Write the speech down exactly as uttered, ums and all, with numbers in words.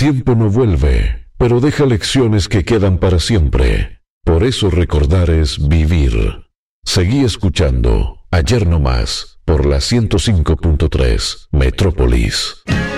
tiempo no vuelve, pero deja lecciones que quedan para siempre. Por eso recordar es vivir. Seguí escuchando Ayer No Más por la ciento cinco punto tres Metrópolis.